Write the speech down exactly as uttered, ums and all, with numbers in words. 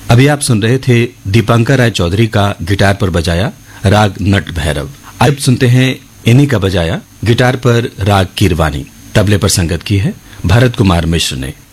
अभी आप सुन रहे थे दीपांकर राय चौधरी का गिटार पर बजाया राग नट भैरव। अब सुनते हैं इन्हीं का बजाया गिटार पर राग कीरवानी। तबले पर संगत की है भरत कुमार मिश्र ने।